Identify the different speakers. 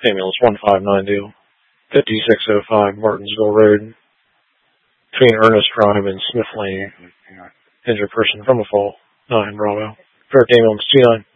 Speaker 1: Ambulance 159 5605 Martinsville Road. Between Ernest Drive and Smith Lane. Injured person from a fall. 9 Bravo. Direct Ambulance 29.